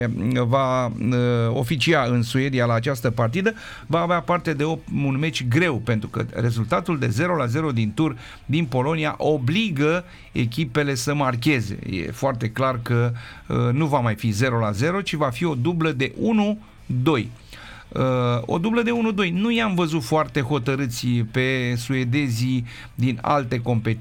va oficia în Suedia la această partidă, va avea parte de un meci greu, pentru că rezultatul de 0-0 din tur din Polonia obligă echipele să marcheze. E foarte clar că nu va mai fi 0-0, ci va fi o dublă de 1-2. O dublă de 1-2. Nu i-am văzut foarte hotărâți pe suedezii din alte competiții.